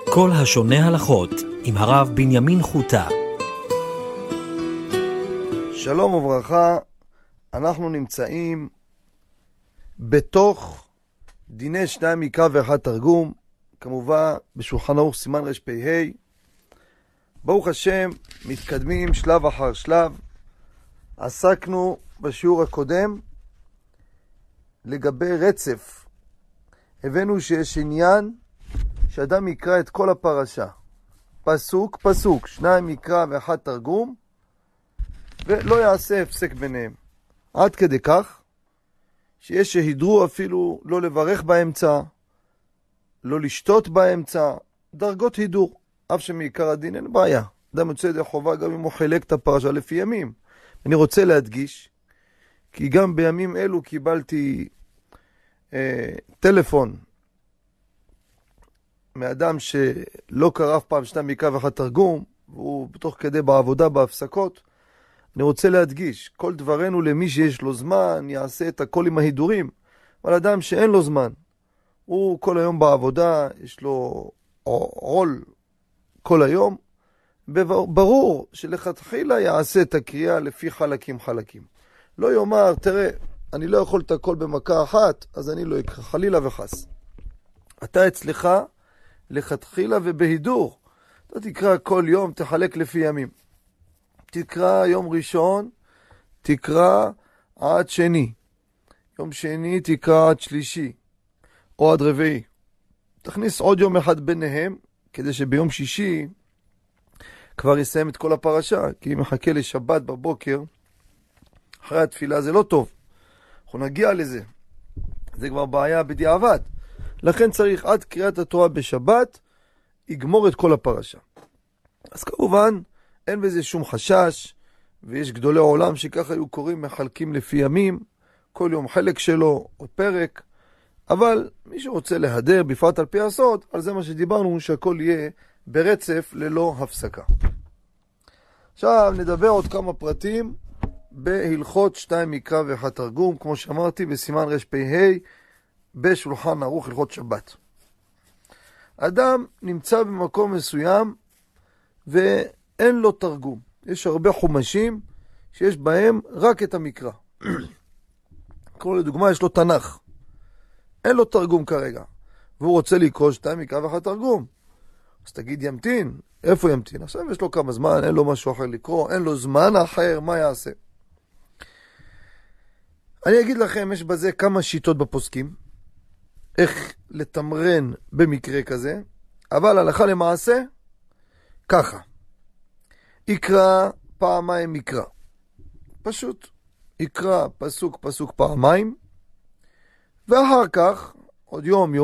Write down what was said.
כל השונה הלכות עם הרב בנימין חוטה. שלום וברכה, אנחנו נמצאים בתוך דיני 2 מקרא ו1 תרגום, כמובן בשולחן ערוך סימן רפ"ה. ברוך השם, מתקדמים שלב אחר שלב. עסקנו בשיעור הקודם לגבי רצף. הבאנו שיש עניין שאדם יקרא את כל הפרשה, פסוק פסוק, 2 מקרא ו1 תרגום, ולא יעשה הפסק ביניהם. עד כדי כך שיש שהידרו אפילו לא לברך באמצע, לא לשתות באמצע, דרגות הידור. אף שמעיקר הדין אין בעיה, אדם יוצא ידי חובה גם אם הוא חילק את הפרשה לפי ימים. אני רוצה להדגיש, כי גם בימים אלו קיבלתי טלפון מאדם שלא קרא אף פעם 2 מקרא ו1 תרגום, והוא בתוך כדי בעבודה בהפסקות. אני רוצה להדגיש, כל דברנו למי שיש לו זמן יעשה את הכל עם ההידורים, אבל אדם שאין לו זמן, הוא כל היום בעבודה, יש לו עול כל היום, ברור שלכתחילה יעשה את הקריאה לפי חלקים. לא יאמר, תראה, אני לא יכול את הכל במכה אחת, אז אני לא אקרא, חלילה וחס. אתה אצלך לכתחילה ובהידור, אתה תקרא כל יום, תחלק לפי ימים. תקרא יום ראשון, תקרא עד שני. יום שני תקרא עד שלישי, או עד רביעי. תכניס עוד יום אחד ביניהם, כדי שביום שישי כבר יסיים את כל הפרשה, כי אם מחכה לשבת בבוקר, אחרי התפילה זה לא טוב. אנחנו נגיע לזה. זה כבר בעיה בדיעבד. לכן צריך עד קריאת התורה בשבת, יגמור את כל הפרשה. אז כמובן, אין בזה שום חשש, ויש גדולי עולם שככה היו קוראים מחלקים לפי ימים, כל יום חלק שלו או פרק, אבל מי שרוצה להדר בפרט על פי הסוד, על זה מה שדיברנו, שהכל יהיה ברצף ללא הפסקה. עכשיו נדבר עוד כמה פרטים בהלכות 2 מקרא ו1 תרגום, כמו שאמרתי בסימן רפ"ה בשולחן ערוך הלכות שבת. אדם נמצא במקום מסוים ואין לו תרגום. יש הרבה חומשים שיש בהם רק את המקרא. כמו לדוגמה, יש לו תנ"ך. אין לו תרגום כרגע. והוא רוצה לקרוא 2 מקרא ו1 תרגום. אז תגיד ימתין. איפה ימתין? עכשיו יש לו כמה זמן, אין לו משהו אחר לקרוא, אין לו זמן אחר, מה יעשה? אני אגיד לכם, יש בזה כמה שיטות בפוסקים, איך לתמרן במקרה כזה, אבל הלכה למעשה, ככה. יקרא פעמיים מקרא. פשוט יקרא פסוק פעמיים, ואחר כך, עוד יום